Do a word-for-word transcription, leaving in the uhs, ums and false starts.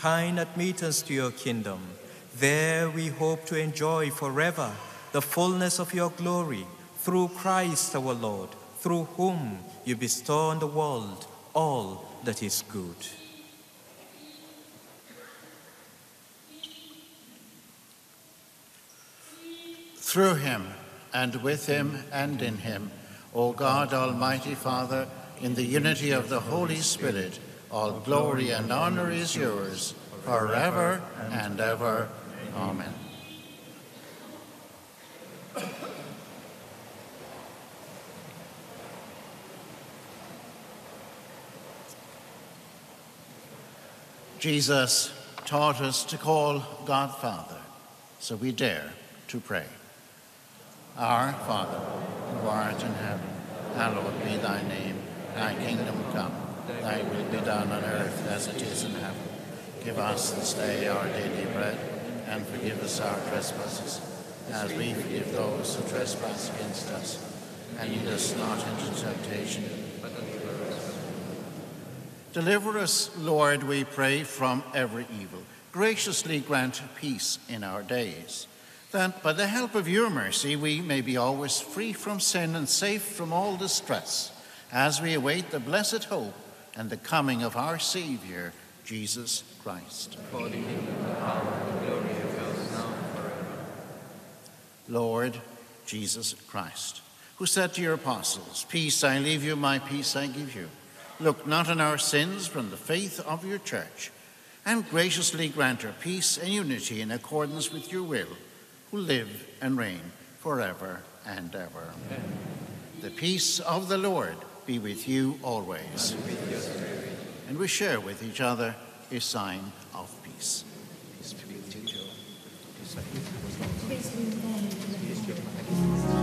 kind admittance to your kingdom. There we hope to enjoy forever the fullness of your glory, through Christ our Lord, through whom you bestow on the world all that is good. Through him, and with him, and in him, O God, Almighty Father, in the unity of the Holy Spirit, all glory and honor is yours, forever and ever. Amen. Jesus taught us to call God Father, so we dare to pray. Our Father, who art in heaven, hallowed be thy name. Thy kingdom come, thy will be done on earth as it is in heaven. Give us this day our daily bread, and forgive us our trespasses, as we forgive those who trespass against us. And lead us not into temptation, but deliver us. Deliver us, Lord, we pray, from every evil. Graciously grant peace in our days, that by the help of your mercy we may be always free from sin and safe from all distress, as we await the blessed hope and the coming of our Savior, Jesus Christ. For the power and glory of God now and forever. Lord Jesus Christ, who said to your apostles, "Peace I leave you, my peace I give you," look not on our sins from the faith of your church, and graciously grant her peace and unity in accordance with your will, who live and reign forever and ever. Amen. The peace of the Lord be with you always. And with your spirit. And we share with each other a sign of peace. Peace be with you.